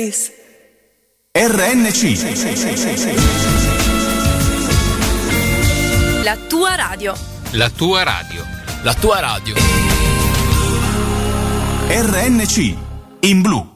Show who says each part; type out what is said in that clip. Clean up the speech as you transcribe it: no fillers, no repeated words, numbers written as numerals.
Speaker 1: face.
Speaker 2: RNC.
Speaker 1: La tua radio.
Speaker 3: La tua radio.
Speaker 4: La tua radio.
Speaker 2: RNC in blu.